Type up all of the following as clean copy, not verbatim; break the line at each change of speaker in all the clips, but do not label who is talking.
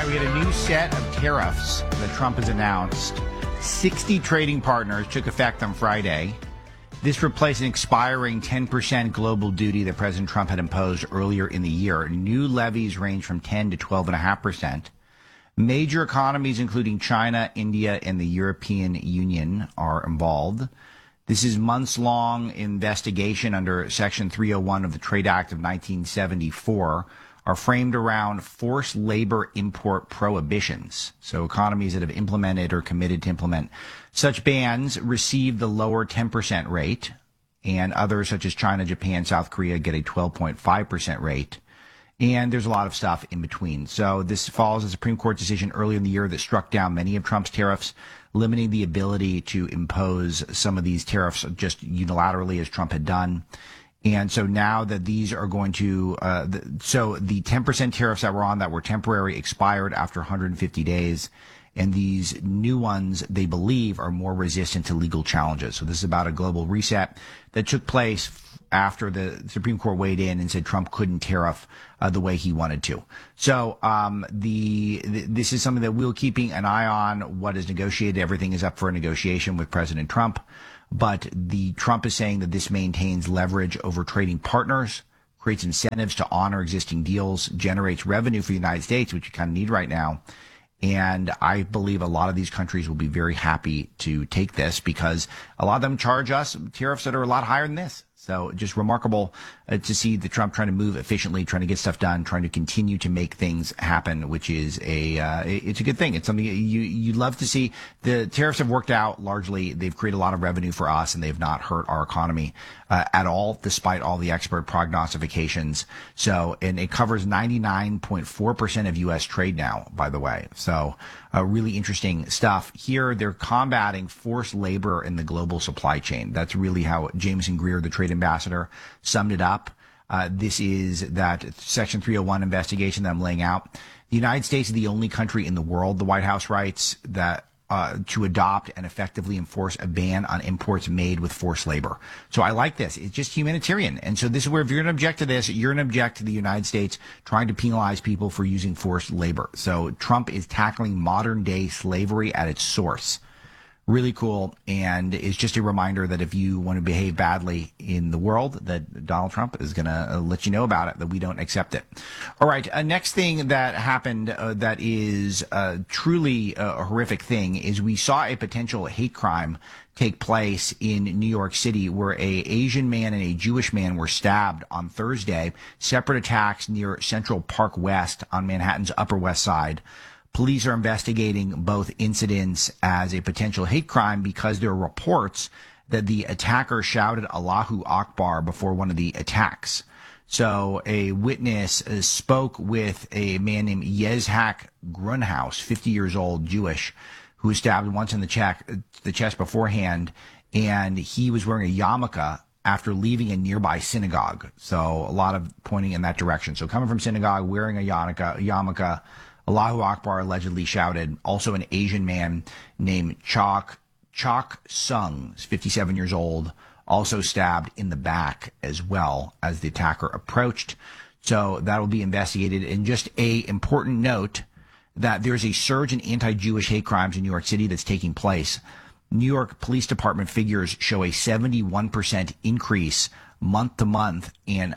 right, we got a new set of tariffs that Trump has announced. 60 trading partners took effect on Friday. This replaced an expiring 10% global duty that President Trump had imposed earlier in the year. New levies range from 10 to 12.5%. Major economies, including China, India, and the European Union, are involved. This is months-long investigation under Section 301 of the Trade Act of 1974 are framed around forced labor import prohibitions. So economies that have implemented or committed to implement such bans receive the lower 10% rate, and others such as China, Japan, South Korea get a 12.5% rate. And there's a lot of stuff in between. So this follows a Supreme Court decision earlier in the year that struck down many of Trump's tariffs, limiting the ability to impose some of these tariffs just unilaterally as Trump had done. And so now that these are going to, so the 10% tariffs that were on that were temporary expired after 150 days. And these new ones, they believe, are more resistant to legal challenges. So this is about a global reset that took place after the Supreme Court weighed in and said Trump couldn't tariff the way he wanted to. So this is something that we're keeping an eye on. What is negotiated, everything is up for a negotiation with President Trump. But Trump is saying that this maintains leverage over trading partners, creates incentives to honor existing deals, generates revenue for the United States, which you kind of need right now. And I believe a lot of these countries will be very happy to take this because a lot of them charge us tariffs that are a lot higher than this. So just remarkable to see the Trump trying to move efficiently, trying to get stuff done, trying to continue to make things happen, which is it's a good thing. It's something you love to see. The tariffs have worked out largely. They've created a lot of revenue for us, and they've not hurt our economy at all, despite all the expert prognostications. So, and it covers 99.4% of U.S. trade now, by the way. So, really interesting stuff. Here, they're combating forced labor in the global supply chain. That's really how Jameson Greer, the trade ambassador, summed it up. This is that Section 301 investigation that I'm laying out. The United States is the only country in the world, the White House writes, that to adopt and effectively enforce a ban on imports made with forced labor. So I like this. It's just humanitarian. And so this is where if you're going to object to this, you're going to object to the United States trying to penalize people for using forced labor. So Trump is tackling modern day slavery at its source. Really cool, and it's just a reminder that if you want to behave badly in the world, that Donald Trump is going to let you know about it, that we don't accept it. All right, next thing that happened that is truly a horrific thing is we saw a potential hate crime take place in New York City where a Asian man and a Jewish man were stabbed on Thursday, separate attacks near Central Park West on Manhattan's Upper West Side. Police are investigating both incidents as a potential hate crime because there are reports that the attacker shouted Allahu Akbar before one of the attacks. So a witness spoke with a man named Yezhak Grunhaus, 50 years old, Jewish, who was stabbed once in the chest beforehand, and he was wearing a yarmulke after leaving a nearby synagogue. So a lot of pointing in that direction. So coming from synagogue, wearing a yarmulke, Allahu Akbar allegedly shouted. Also an Asian man named Chok Sung, 57 years old, also stabbed in the back as well as the attacker approached. So that will be investigated. And just a important note that there's a surge in anti-Jewish hate crimes in New York City that's taking place. New York Police Department figures show a 71% increase month to month and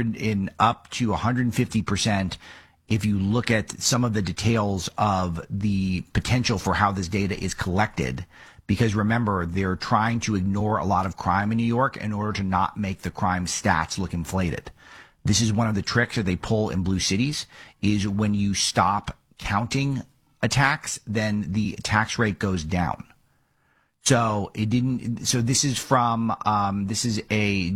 up to 150% if you look at some of the details of the potential for how this data is collected. Because remember, they're trying to ignore a lot of crime in New York in order to not make the crime stats look inflated. This is one of the tricks that they pull in blue cities, is when you stop counting attacks, then the tax rate goes down. So it didn't. So this is from this is a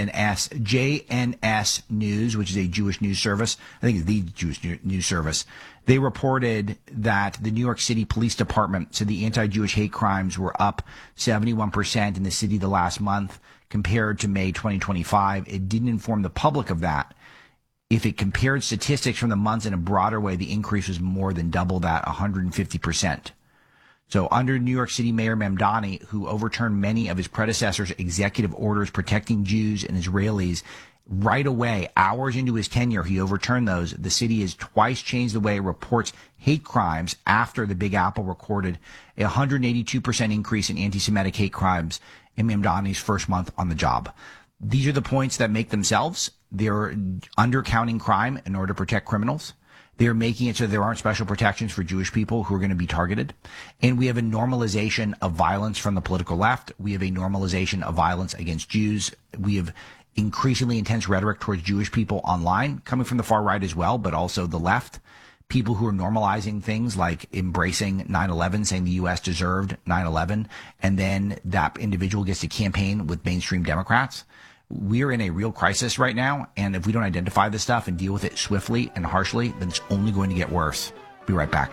JNS News, which is a Jewish news service. I think it's the Jewish news service. They reported that the New York City Police Department said the anti-Jewish hate crimes were up 71% in the city the last month compared to May 2025. It didn't inform the public of that. If it compared statistics from the months in a broader way, the increase was more than double that, 150%. So under New York City Mayor Mamdani, who overturned many of his predecessors' executive orders protecting Jews and Israelis, right away, hours into his tenure, he overturned those. The city has twice changed the way it reports hate crimes after the Big Apple recorded a 182% increase in anti-Semitic hate crimes in Mamdani's first month on the job. These are the points that make themselves. They're undercounting crime in order to protect criminals. They're making it so there aren't special protections for Jewish people who are going to be targeted. And we have a normalization of violence from the political left. We have a normalization of violence against Jews. We have increasingly intense rhetoric towards Jewish people online, coming from the far right as well, but also the left. People who are normalizing things like embracing 9/11, saying the U.S. deserved 9/11, and then that individual gets to campaign with mainstream Democrats. We're in a real crisis right now, and if we don't identify this stuff and deal with it swiftly and harshly, then it's only going to get worse. Be right back.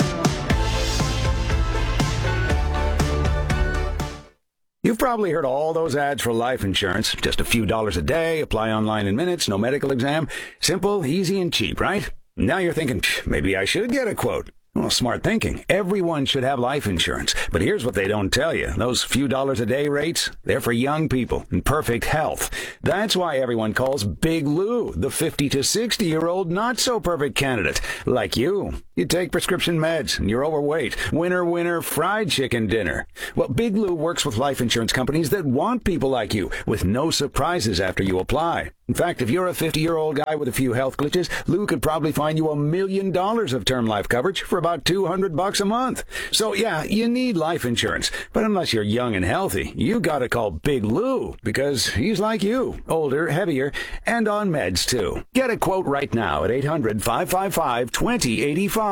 You've probably heard all those ads for life insurance. Just a few dollars a day, apply online in minutes, no medical exam. Simple, easy, and cheap, right? Now you're thinking, maybe I should get a quote. Well, smart thinking. Everyone should have life insurance. But here's what they don't tell you. Those few dollars a day rates, they're for young people in perfect health. That's why everyone calls Big Lou the 50 to 60-year-old not-so-perfect candidate. Like you. You take prescription meds and you're overweight. Winner, winner, fried chicken dinner. Well, Big Lou works with life insurance companies that want people like you with no surprises after you apply. In fact, if you're a 50-year-old guy with a few health glitches, Lou could probably find you $1 million of term life coverage for about $200 a month. So yeah, you need life insurance. But unless you're young and healthy, you gotta call Big Lou because he's like you, older, heavier, and on meds too. Get a quote right now at 800-555-2085.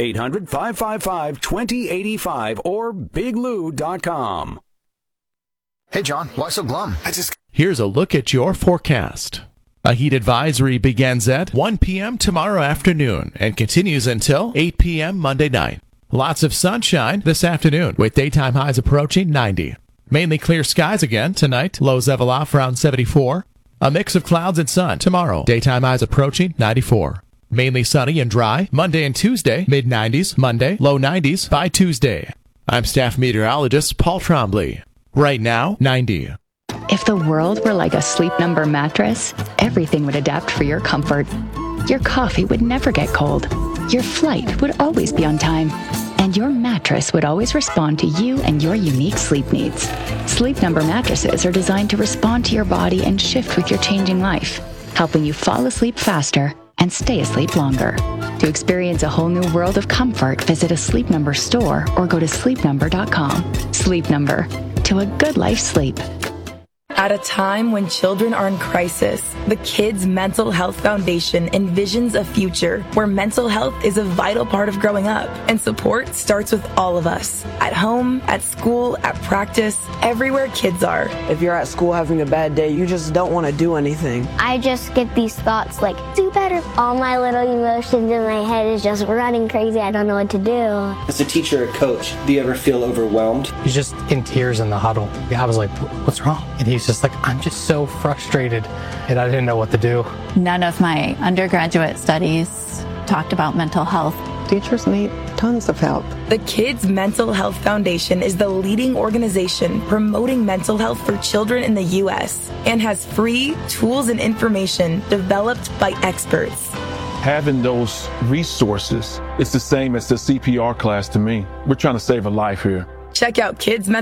800-555-2085 or biglou.com.
Hey, John, why so glum?
Here's a look at your forecast. A heat advisory begins at 1 p.m. tomorrow afternoon and continues until 8 p.m. Monday night. Lots of sunshine this afternoon with daytime highs approaching 90. Mainly clear skies again tonight. Lows level off around 74. A mix of clouds and sun tomorrow. Daytime highs approaching 94. Mainly sunny and dry Monday and Tuesday. Mid-90s Monday. Low 90s by Tuesday. I'm staff meteorologist Paul Trombley. Right now, 90.
If the world were like a Sleep Number mattress, everything would adapt for your comfort. Your coffee would never get cold. Your flight would always be on time. And your mattress would always respond to you and your unique sleep needs. Sleep Number mattresses are designed to respond to your body and shift with your changing life, helping you fall asleep faster and stay asleep longer. To experience a whole new world of comfort, visit a Sleep Number store or go to sleepnumber.com. Sleep Number. To a good life sleep.
At a time when children are in crisis, the Kids Mental Health Foundation envisions a future where mental health is a vital part of growing up, and support starts with all of us. At home, at school, at practice, everywhere kids are.
If you're at school having a bad day, you just don't want to do anything.
I just get these thoughts like, do better. All my little emotions in my head is just running crazy. I don't know what to do.
As a teacher or coach, do you ever feel overwhelmed?
He's just in tears in the huddle. I was like, what's wrong? And he's just like, I'm just so frustrated, and I didn't know what to do.
None of my undergraduate studies talked about mental health.
Teachers need tons of help.
The Kids Mental Health Foundation is the leading organization promoting mental health for children in the U.S. and has free tools and information developed by experts.
Having those resources is the same as the CPR class to me. We're trying to save a life here.
Check out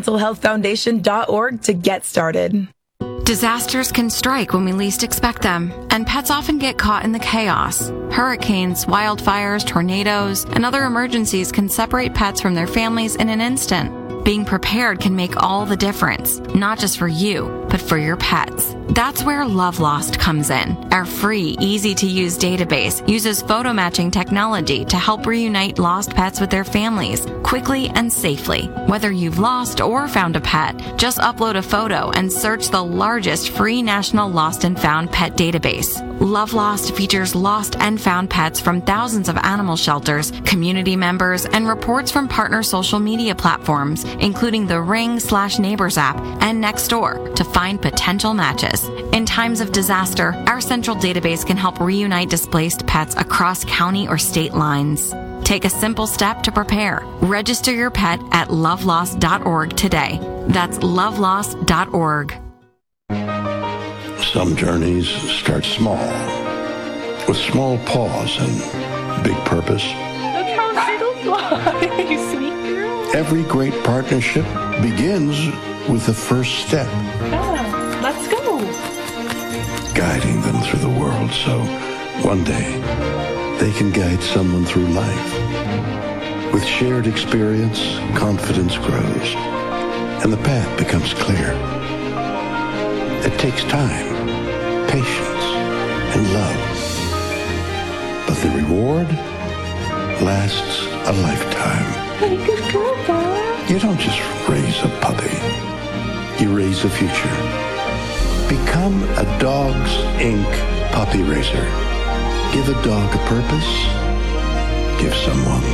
kidsmentalhealthfoundation.org to get started.
Disasters can strike when we least expect them, and pets often get caught in the chaos. Hurricanes, wildfires, tornadoes, and other emergencies can separate pets from their families in an instant. Being prepared can make all the difference, not just for you, but for your pets. That's where Love Lost comes in. Our free, easy-to-use database uses photo matching technology to help reunite lost pets with their families quickly and safely. Whether you've lost or found a pet, just upload a photo and search the largest free national lost and found pet database. Love Lost features lost and found pets from thousands of animal shelters, community members, and reports from partner social media platforms, including the Ring/Neighbors app and Nextdoor, to find potential matches. In times of disaster, our central database can help reunite displaced pets across county or state lines. Take a simple step to prepare. Register your pet at lovelost.org today. That's lovelost.org.
Some journeys start small, with small pause and big purpose.
Look how Skittles fly, you sweet girl.
Every great partnership begins with the first step.
Yeah, let's go.
Guiding them through the world so one day they can guide someone through life. With shared experience, confidence grows, and the path becomes clear. It takes time, patience, and love. But the reward lasts a lifetime.
Hey, good girl, Dad.
You don't just raise a puppy. You raise a future. Become a Dogs Inc. puppy raiser. Give a dog a purpose. Give someone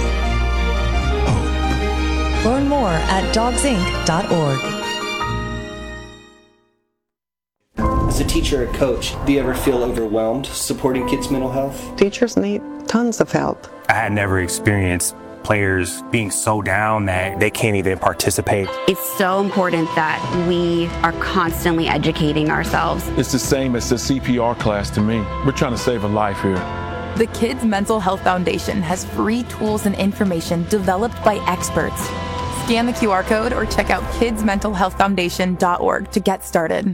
hope.
Learn more at dogsinc.org.
As a teacher or coach, do you ever feel overwhelmed supporting kids' mental health?
Teachers need tons of help.
I had never experienced players being so down that they can't even participate.
It's so important that we are constantly educating ourselves.
It's the same as the CPR class to me. We're trying to save a life here.
The Kids Mental Health Foundation has free tools and information developed by experts. Scan the QR code or check out kidsmentalhealthfoundation.org to get started.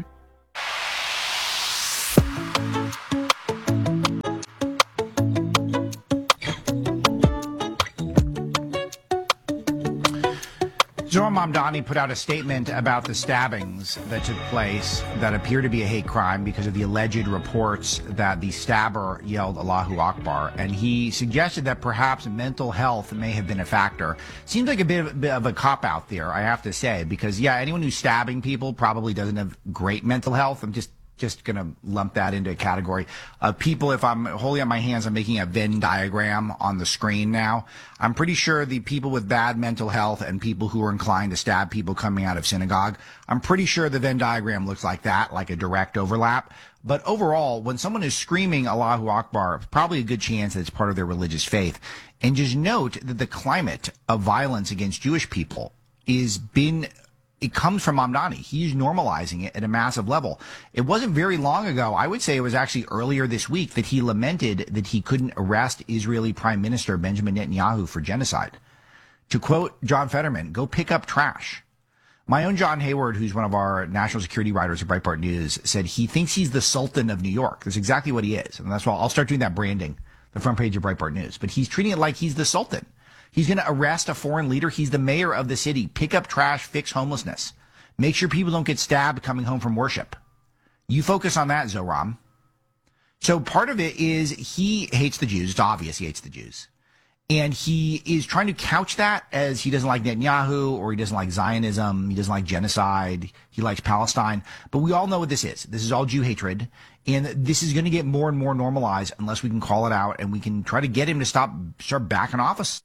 Zohran Mamdani put out a statement about the stabbings that took place that appear to be a hate crime because of the alleged reports that the stabber yelled Allahu Akbar. And he suggested that perhaps mental health may have been a factor. Seems like a bit of a cop-out there, I have to say, because, yeah, anyone who's stabbing people probably doesn't have great mental health. I'm just going to lump that into a category of people. If I'm holding up my hands, I'm making a Venn diagram on the screen now. I'm pretty sure the people with bad mental health and people who are inclined to stab people coming out of synagogue, I'm pretty sure the Venn diagram looks like that, like a direct overlap. But overall, when someone is screaming Allahu Akbar, probably a good chance that it's part of their religious faith. And just note that the climate of violence against Jewish people it comes from Mamdani. He's normalizing it at a massive level. It wasn't very long ago, I would say it was actually earlier this week, that he lamented that he couldn't arrest Israeli Prime Minister Benjamin Netanyahu for genocide. To quote John Fetterman, go pick up trash. My own John Hayward, who's one of our national security writers at Breitbart News, said he thinks he's the Sultan of New York. That's exactly what he is. And that's why I'll start doing that branding, the front page of Breitbart News. But he's treating it like he's the Sultan. He's going to arrest a foreign leader. He's the mayor of the city. Pick up trash, fix homelessness. Make sure people don't get stabbed coming home from worship. You focus on that, Zohran. So part of it is he hates the Jews. It's obvious he hates the Jews. And he is trying to couch that as he doesn't like Netanyahu, or he doesn't like Zionism, he doesn't like genocide, he likes Palestine. But we all know what this is. This is all Jew hatred. And this is going to get more and more normalized unless we can call it out and we can try to get him to start backing off us.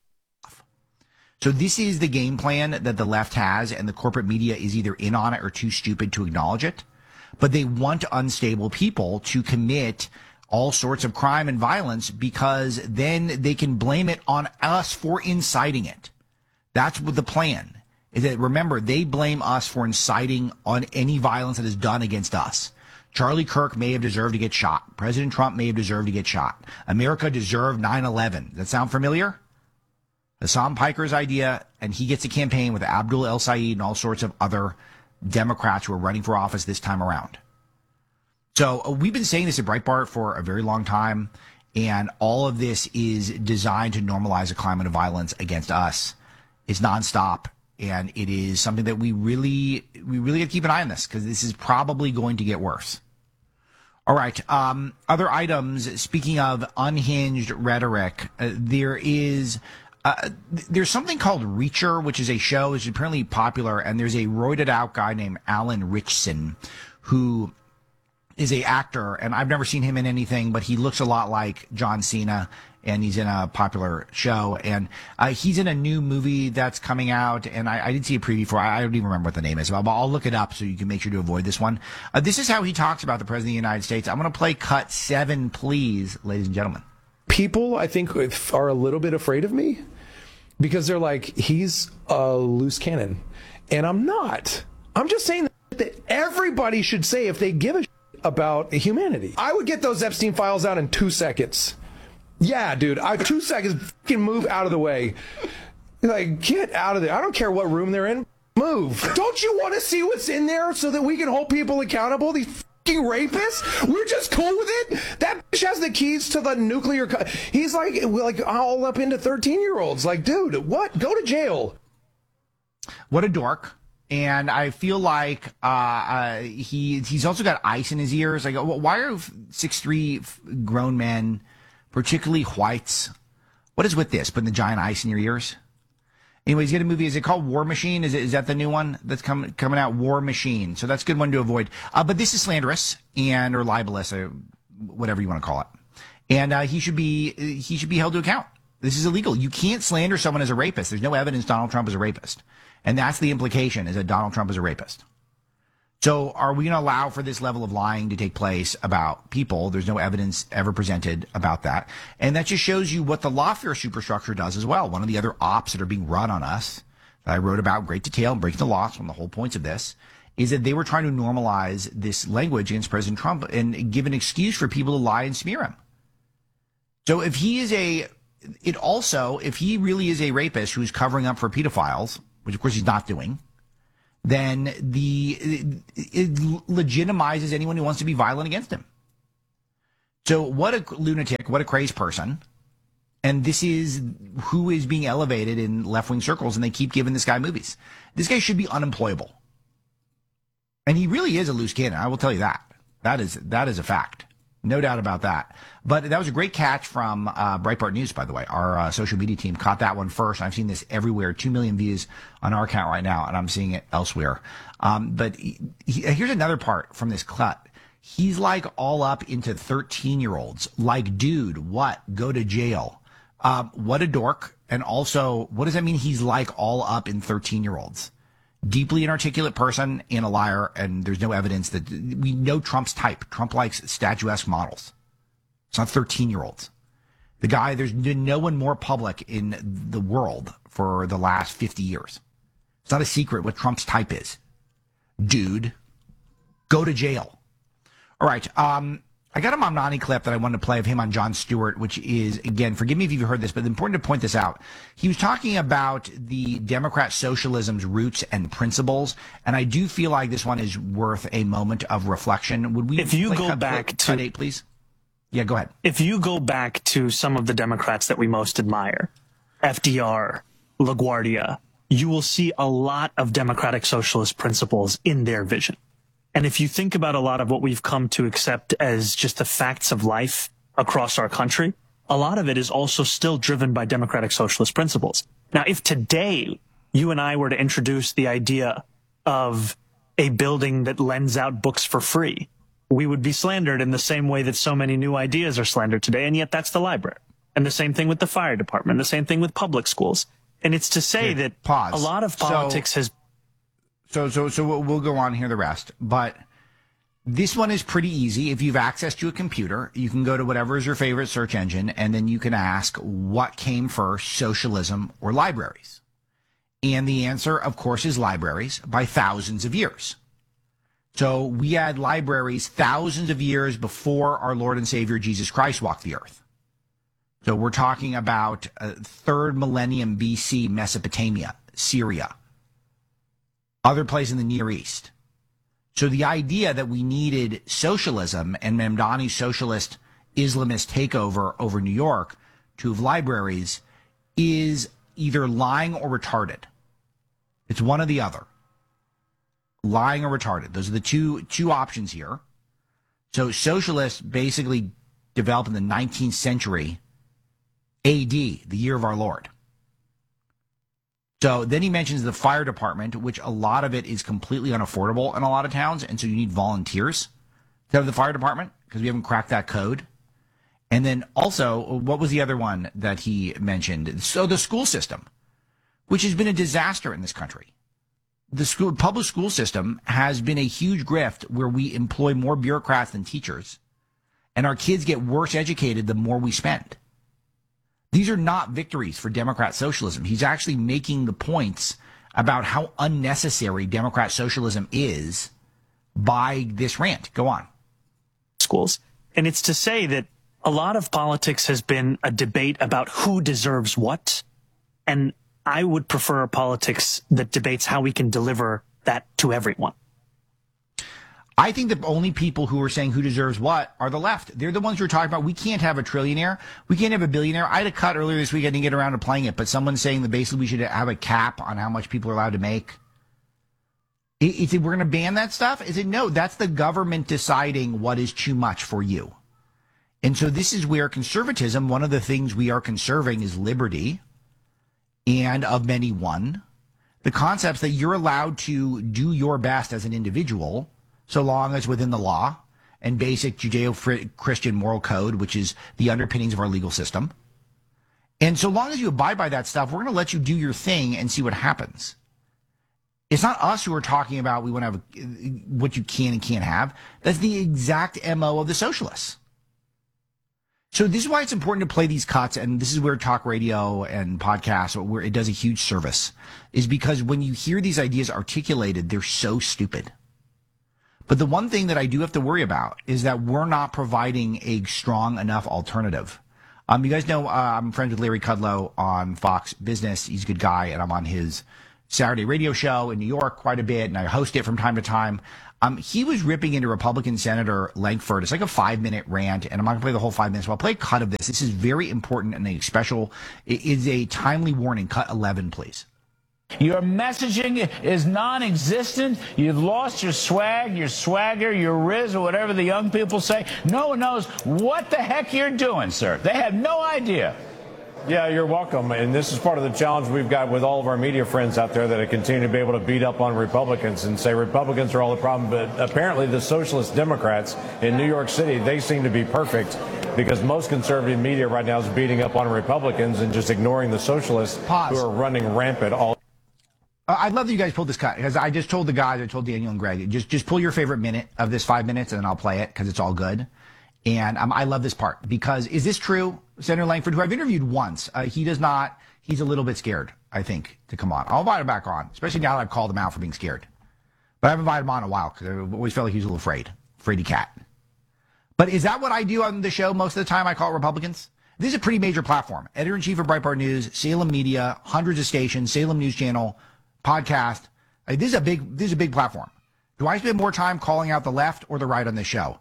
So this is the game plan that the left has, and the corporate media is either in on it or too stupid to acknowledge it. But they want unstable people to commit all sorts of crime and violence because then they can blame it on us for inciting it. That's what the plan is. That, remember, they blame us for inciting on any violence that is done against us. Charlie Kirk may have deserved to get shot. President Trump may have deserved to get shot. America deserved 9/11. Does that sound familiar? Hassan Piker's idea, and he gets a campaign with Abdul El Sayed and all sorts of other Democrats who are running for office this time around. So we've been saying this at Breitbart for a very long time, and all of this is designed to normalize a climate of violence against us. It's nonstop, and it is something that we really have to keep an eye on this, because this is probably going to get worse. All right. Other items, speaking of unhinged rhetoric, there's something called Reacher, which is a show that's apparently popular, and there's a roided out guy named Alan Ritchson who is a actor, and I've never seen him in anything, but he looks a lot like John Cena, and he's in a popular show, and he's in a new movie that's coming out, and I did see a preview for it. I don't even remember what the name is, but I'll look it up so you can make sure to avoid this one. This is how he talks about the President of the United States. I'm going to play cut 7, please, ladies and gentlemen.
People, I think, are a little bit afraid of me because they're like, he's a loose cannon. And I'm not. I'm just saying that everybody should say, if they give a shit, about humanity. I would get those Epstein files out in 2 seconds. Yeah, dude, 2 seconds, fucking move out of the way. Like, get out of there. I don't care what room they're in. Move. Don't you want to see what's in there so that we can hold people accountable? These fucking rapists? We're just cool with it? That bitch has the keys to the nuclear... He's like all up into 13-year-olds. Like, dude, what? Go to jail.
What a dork. And I feel like he's also got ice in his ears. Like, why are 6'3" grown men, particularly whites, what is with this? Putting the giant ice in your ears? Anyways, he's got a movie. Is it called War Machine? Is that the new one that's coming out? War Machine. So that's a good one to avoid. But this is slanderous or libelous, or whatever you want to call it. And he should be held to account. This is illegal. You can't slander someone as a rapist. There's no evidence Donald Trump is a rapist. And that's the implication, is that Donald Trump is a rapist. So are we going to allow for this level of lying to take place about people? There's no evidence ever presented about that. And that just shows you what the lawfare superstructure does as well. One of the other ops that are being run on us, that I wrote about in great detail, Breaking the Law, one of the whole points of this, is that they were trying to normalize this language against President Trump and give an excuse for people to lie and smear him. So if he really is a rapist who's covering up for pedophiles, which of course he's not doing, then it legitimizes anyone who wants to be violent against him. So what a lunatic, what a crazed person. And this is who is being elevated in left-wing circles, and they keep giving this guy movies. This guy should be unemployable. And he really is a loose cannon, I will tell you that. That is a fact. No doubt about that. But that was a great catch from Breitbart News, by the way. Our social media team caught that one first. I've seen this everywhere. 2 million views on our account right now, and I'm seeing it elsewhere. But here's another part from this cut. He's like all up into 13-year-olds. Like, dude, what? Go to jail. What a dork. And also, what does that mean he's like all up in 13-year-olds? Deeply inarticulate person and a liar, and there's no evidence that we know Trump's type. Trump likes statuesque models. It's not 13-year-olds. The guy, there's been no one more public in the world for the last 50 years. It's not a secret what Trump's type is. Dude, go to jail. All right. I got a Mamdani clip that I wanted to play of him on Jon Stewart, which is, again, forgive me if you've heard this, but it's important to point this out. He was talking about the Democrat socialism's roots and principles, and I do feel like this one is worth a moment of reflection. Would we?
If you go back to
8, please. Yeah, go ahead.
If you go back to some of the Democrats that we most admire, FDR, LaGuardia, you will see a lot of democratic socialist principles in their vision. And if you think about a lot of what we've come to accept as just the facts of life across our country, a lot of it is also still driven by democratic socialist principles. Now, if today you and I were to introduce the idea of a building that lends out books for free, we would be slandered in the same way that so many new ideas are slandered today. And yet that's the library. And the same thing with the fire department, the same thing with public schools. And it's to say that a lot of politics has...
So we'll go on here the rest. But this one is pretty easy. If you've access to a computer, you can go to whatever is your favorite search engine, and then you can ask what came first, socialism or libraries? And the answer, of course, is libraries by thousands of years. So we had libraries thousands of years before our Lord and Savior Jesus Christ walked the earth. So we're talking about 3rd millennium BC, Mesopotamia, Syria, other places in the Near East. So the idea that we needed socialism and Mamdani's socialist Islamist takeover over New York to have libraries is either lying or retarded. It's one or the other. Lying or retarded. Those are the two options here. So socialists basically developed in the 19th century AD, the year of our Lord. So then he mentions the fire department, which a lot of it is completely unaffordable in a lot of towns. And so you need volunteers to have the fire department because we haven't cracked that code. And then also, what was the other one that he mentioned? So the school system, which has been a disaster in this country. The public school system has been a huge grift where we employ more bureaucrats than teachers. And our kids get worse educated the more we spend. These are not victories for Democrat socialism. He's actually making the points about how unnecessary Democrat socialism is by this rant. Go on.
schools. And it's to say that a lot of politics has been a debate about who deserves what. And I would prefer a politics that debates how we can deliver that to everyone.
I think the only people who are saying who deserves what are the left. They're the ones who are talking about we can't have a trillionaire. We can't have a billionaire. I had a cut earlier this week. I didn't get around to playing it, but someone's saying that basically we should have a cap on how much people are allowed to make. Is it we're going to ban that stuff? Is it no? That's the government deciding what is too much for you. And so this is where conservatism, one of the things we are conserving is liberty, and of many one. The concepts that you're allowed to do your best as an individual, so long as within the law and basic Judeo-Christian moral code, which is the underpinnings of our legal system. And so long as you abide by that stuff, we're going to let you do your thing and see what happens. It's not us who are talking about we want to have what you can and can't have. That's the exact MO of the socialists. So this is why it's important to play these cuts, and this is where talk radio and podcasts, where it does a huge service, is because when you hear these ideas articulated, they're so stupid. But the one thing that I do have to worry about is that we're not providing a strong enough alternative. You guys know I'm friends with Larry Kudlow on Fox Business. He's a good guy, and I'm on his Saturday radio show in New York quite a bit, and I host it from time to time. He was ripping into Republican Senator Lankford. It's like a 5-minute rant, and I'm not going to play the whole 5 minutes, but I'll play a cut of this. This is very important and it is a timely warning. Cut 11, please.
Your messaging is non-existent. You've lost your swag, your swagger, your riz, or whatever the young people say. No one knows what the heck you're doing, sir. They have no idea.
Yeah, you're welcome. And this is part of the challenge we've got with all of our media friends out there that continue to be able to beat up on Republicans and say Republicans are all the problem. But apparently the socialist Democrats in New York City, they seem to be perfect because most conservative media right now is beating up on Republicans and just ignoring the socialists who are running rampant all.
I'd love that you guys pulled this cut, because I just told the guys, I told Daniel and Greg, just pull your favorite minute of this 5 minutes and then I'll play it because it's all good. And I love this part because is this true? Senator Lankford, who I've interviewed once, he's a little bit scared, I think, to come on. I'll invite him back on, especially now that I've called him out for being scared. But I haven't invited him on in a while because I always felt like he was a little fraidy cat. But is that what I do on the show most of the time? I call it Republicans? This is a pretty major platform. Editor-in-chief of Breitbart News, Salem Media, hundreds of stations, Salem News Channel, podcast. This is a big platform. Do I spend more time calling out the left or the right on this show?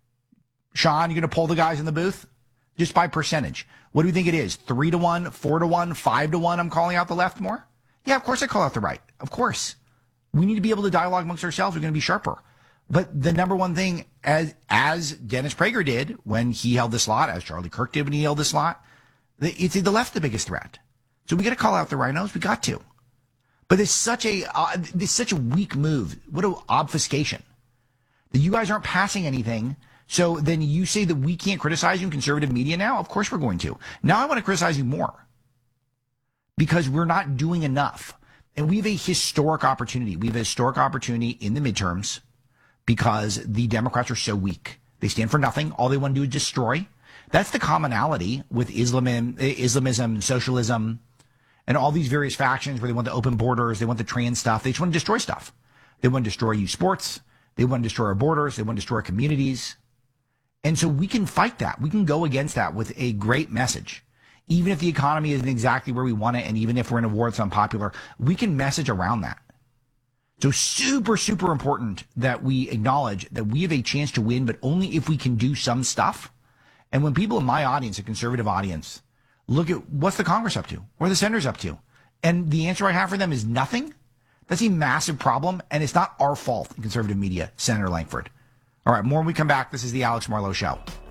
Sean, you going to pull the guys in the booth? Just by percentage. What do you think it is? 3-1, 4-1, 5-1? I'm calling out the left more? Yeah, of course I call out the right. Of course. We need to be able to dialogue amongst ourselves. We're going to be sharper. But the number one thing, as Dennis Prager did when he held the slot, as Charlie Kirk did when he held the slot, it's the left the biggest threat. So we got to call out the rhinos. We got to. But it's such a weak move. What an obfuscation. That you guys aren't passing anything. So then you say that we can't criticize you in conservative media now? Of course we're going to. Now I want to criticize you more. Because we're not doing enough. And we have a historic opportunity. We have a historic opportunity in the midterms because the Democrats are so weak. They stand for nothing. All they want to do is destroy. That's the commonality with Islamism, socialism, and all these various factions where they want the open borders, they want the trans stuff. They just want to destroy stuff. They want to destroy youth sports. They want to destroy our borders. They want to destroy our communities. And so we can fight that. We can go against that with a great message. Even if the economy isn't exactly where we want it, and even if we're in a war that's unpopular, we can message around that. So super, super important that we acknowledge that we have a chance to win, but only if we can do some stuff. And when people in my audience, a conservative audience, look at what's the Congress up to, what are the senators up to, and the answer I have for them is nothing, that's a massive problem, and it's not our fault in conservative media, Senator Lankford. All right, more when we come back. This is the Alex Marlow Show.